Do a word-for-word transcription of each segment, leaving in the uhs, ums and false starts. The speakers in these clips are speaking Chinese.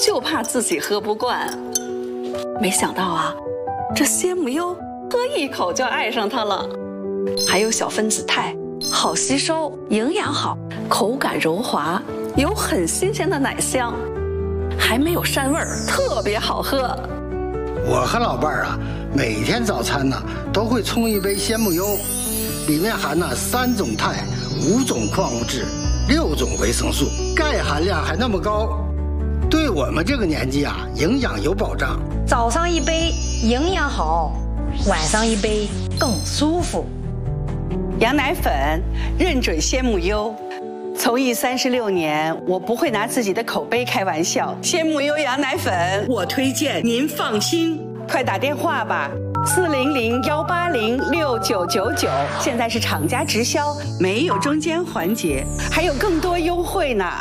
就怕自己喝不惯。没想到啊，这鲜母优喝一口就爱上它了。还有小分子肽，好吸收，营养好，口感柔滑，有很新鲜的奶香，还没有膻味儿，特别好喝。 我和老伴儿啊，每天早餐呢都会冲一杯鲜母优，里面含了三种肽、五种矿物质、六种维生素，钙含量还那么高，对我们这个年纪啊，营养有保障。 早上一杯营养好，晚上一杯更舒服。 羊奶粉认准鲜母优，从艺三十六年，我不会拿自己的口碑开玩笑。鲜母优羊奶粉，我推荐，您放心。快打电话吧，四零零幺八零六九九九，现在是厂家直销，没有中间环节，还有更多优惠呢。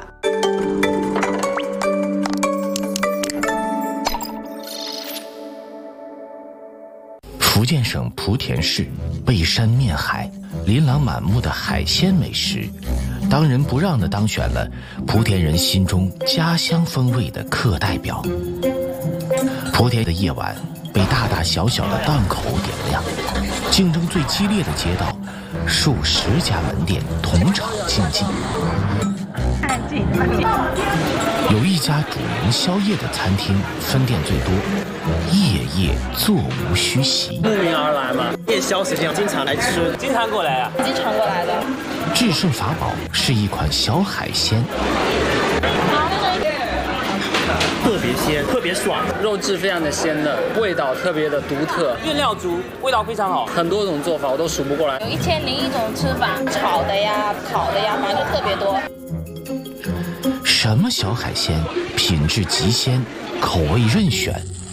福建省莆田市背山面海，琳琅满目的海鲜美食，当仁不让地当选了莆田人心中家乡风味的客代表。莆田的夜晚被大大小小的档口点亮，竞争最激烈的街道，数十家门店同场竞技。有一家主营宵夜的餐厅，分店最多，夜夜座无虚席。 慕名而来嘛，夜宵时间经常来吃，经常过来啊， 经常过来的。 制胜法宝是一款小海鲜， 特别鲜，特别爽，肉质非常的鲜嫩，味道特别的独特，原料足，味道非常好，很多种做法我都数不过来。 有一千零一种吃法，炒的呀、烤的呀，反正就特别多。 什么小海鲜，品质极鲜，口味任选。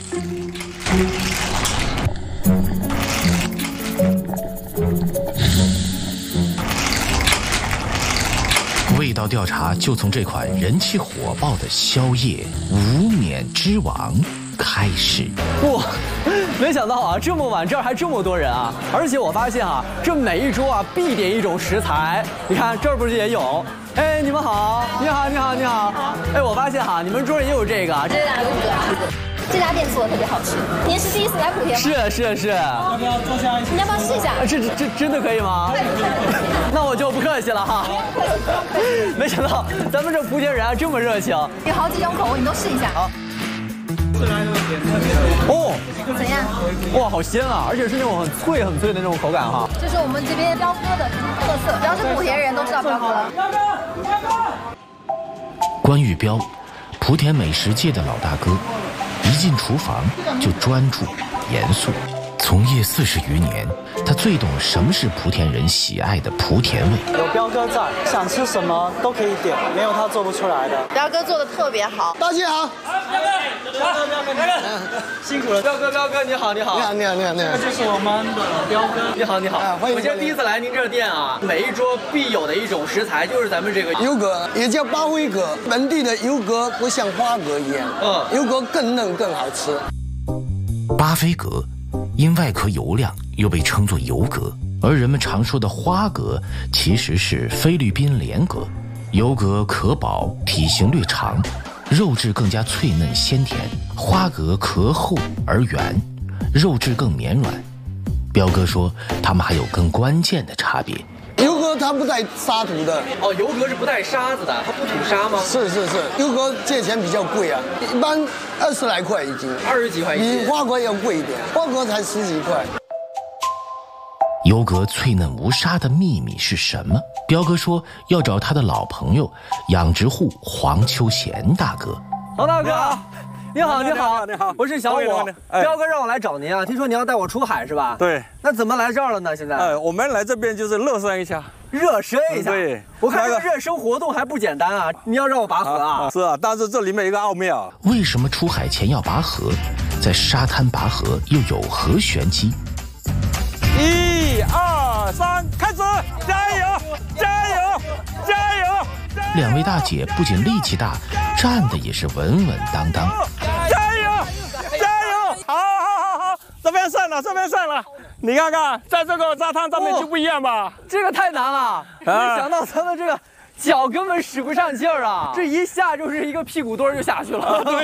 味道调查就从这款人气火爆的宵夜无冕之王开始。 哇，没想到啊，这么晚这儿还这么多人啊！而且我发现啊，这每一桌啊必点一种食材，你看这儿不是也有？哎，你们好，你好，你好，你好。哎，我发现哈，你们桌上也有这个。 这两个这家店做的特别好吃。您是第一次来莆田吗？ 是是是。 要不要坐下？ 你要不要试一下？ 这这这真的可以吗？那我就不客气了哈。没想到咱们这莆田人啊这么热情。 有好几种口味，你都试一下。 好。哦， 怎样？ 哇，好鲜啊！而且是那种很脆、很脆的那种口感哈。 这是我们这边彪哥的特色，只要是莆田人都知道彪哥。彪哥，彪哥。 关玉彪，莆田美食界的老大哥，一进厨房就专注、严肃。从业四十余年，他最懂什么是莆田人喜爱的莆田味。 有彪哥在，想吃什么都可以点，没有他做不出来的。 彪哥做的特别好。 大姐好， 彪哥，彪哥，彪哥，辛苦了。 彪哥，彪哥，你好，你好， 你好，你好，你好，你好。 这就是我们的彪哥。 你好，你好。 啊、欢迎。 我今天第一次来您这店啊，每一桌必有的一种食材就是咱们这个油格，也叫八辉格。本地的油格不像花格一样，嗯，油格更嫩更好吃。 巴菲格。因外壳油亮，又被称作油格，而人们常说的花格其实是菲律宾莲格。油格壳薄，体型略长，肉质更加脆嫩鲜甜；花格壳厚而圆，肉质更绵软。彪哥说，他们还有更关键的差别。 油格它不带沙土的哦，油格是不带沙子的，它不吐沙吗？ 是是是，油格借钱比较贵啊，一般二十来块一斤， 二十几块一斤， 比花格要贵一点，花格才十几块。 油格脆嫩无沙的秘密是什么？彪哥说要找他的老朋友养殖户黄秋贤大哥。 黄大哥，你好，你好， 你好， 我是小武，彪哥让我来找您啊，听说您要带我出海是吧？ 对。 那怎么来这儿了呢？现在？ 呃，我们来这边就是热身一下。 热身一下， 对， 我看这个热身活动还不简单啊！你要让我拔河啊？ 是啊，但是这里面有一个奥妙。 为什么出海前要拔河？在沙滩拔河又有何玄机？ 一二三，开始！加油！加油！加油！ 两位大姐不仅力气大，站的也是稳稳当当。 加油！加油！好，好，好，好，这边上了，这边上了。你看看，在这个沙滩上面就不一样吧？ 哦、这个太难了，没想到咱们这个脚根本使不上劲儿啊！这一下就是一个屁股墩儿就下去了。